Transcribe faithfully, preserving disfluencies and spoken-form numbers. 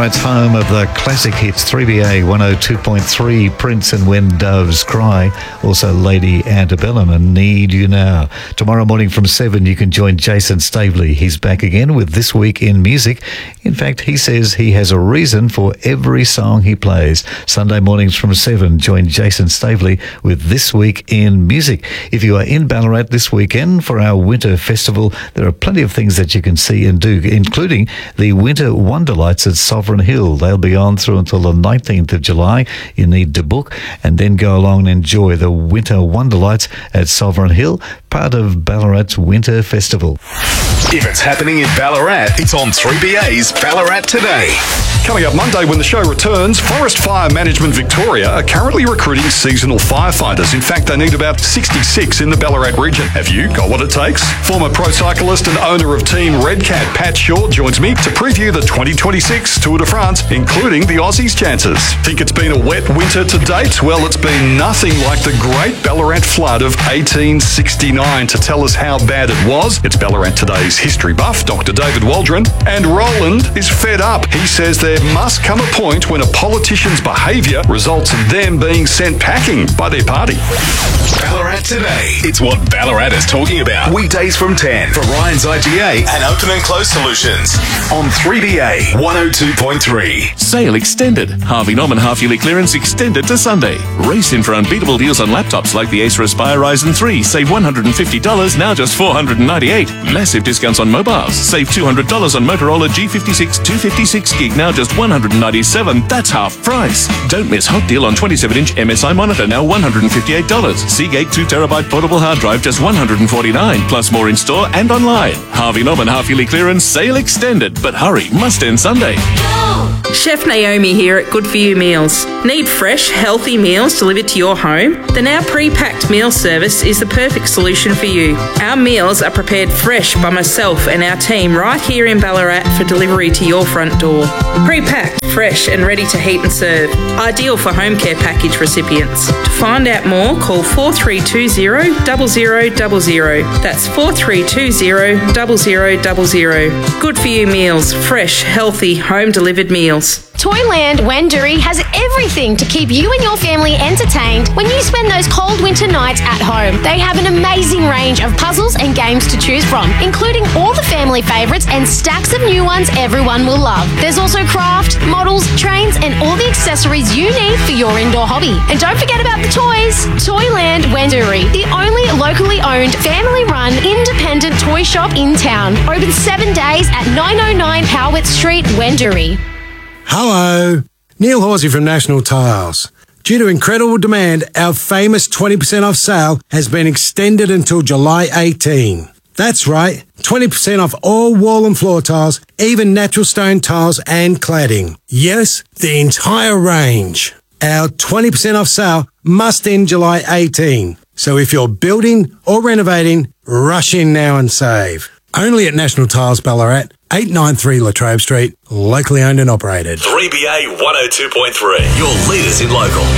Ballarat's home of the classic hits, three B A one oh two point three, Prince and When Doves Cry, also Lady Antebellum and Need You Now. Tomorrow morning from seven, you can join Jason Stavely. He's back again with This Week in Music. In fact, he says he has a reason for every song he plays. Sunday mornings from seven, join Jason Stavely with This Week in Music. If you are in Ballarat this weekend for our winter festival, there are plenty of things that you can see and do, including the Winter Wonderlights at Sovereign Hill. They'll be on through until the nineteenth of July. You need to book and then go along and enjoy the Winter Wonderlights at Sovereign Hill, part of Ballarat's Winter Festival. If it's happening in Ballarat, it's on three B A's Ballarat Today. Coming up Monday when the show returns, Forest Fire Management Victoria are currently recruiting seasonal firefighters. In fact, they need about sixty-six in the Ballarat region. Have you got what it takes? Former pro cyclist and owner of Team Redcat, Pat Shaw, joins me to preview the twenty twenty-six Tour de France, including the Aussies' chances. Think it's been a wet winter to date? Well, it's been nothing like the Great Ballarat Flood of eighteen sixty-nine. To tell us how bad it was, it's Ballarat Today's history buff, Doctor David Waldron. And Roland is fed up. He says there must come a point when a politician's behaviour results in them being sent packing by their party. Ballarat Today. It's what Ballarat is talking about. Weekdays from ten for Ryan's I G A and Open and Close Solutions on three B A one oh two point three. Sale extended. Harvey Norman half-yearly clearance extended to Sunday. Race in for unbeatable deals on laptops like the Acer Aspire Ryzen three. Save one hundred fifty dollars, now just four hundred ninety-eight dollars. Massive discounts on mobiles. Save two hundred dollars on Motorola G fifty-six two fifty-six gig, now just one hundred ninety-seven dollars. That's half price. Don't miss hot deal on twenty-seven inch M S I monitor, now one hundred fifty-eight dollars. Seagate two terabyte portable hard drive, just one hundred forty-nine dollars. Plus more in store and online. Harvey Norman half-yearly clearance, sale extended. But hurry, must end Sunday. Chef Naomi here at Good For You Meals. Need fresh, healthy meals delivered to your home? Then our pre-packed meal service is the perfect solution for you. Our meals are prepared fresh by myself and our team right here in Ballarat for delivery to your front door. Pre-packed, fresh and ready to heat and serve. Ideal for home care package recipients. To find out more, call four three two zero, zero zero zero zero. That's four three two zero, zero zero zero zero. Good For You Meals. Fresh, healthy, home-delivered meals. Toyland Wenduri has everything to keep you and your family entertained when you spend those cold winter nights at home. They have an amazing range of puzzles and games to choose from, including all the family favourites and stacks of new ones everyone will love. There's also craft, models, trains and all the accessories you need for your indoor hobby. And don't forget about the toys. Toyland Wenduri, the only locally owned, family-run, independent toy shop in town. Open seven days at nine oh nine Howard Street, Wenduri. Hello, Neil Horsey from National Tiles. Due to incredible demand, our famous twenty percent off sale has been extended until July eighteenth. That's right, twenty percent off all wall and floor tiles, even natural stone tiles and cladding. Yes, the entire range. Our twenty percent off sale must end July eighteenth. So if you're building or renovating, rush in now and save. Only at National Tiles Ballarat, eight ninety-three Latrobe Street, locally owned and operated. three B A one oh two point three, your leaders in local.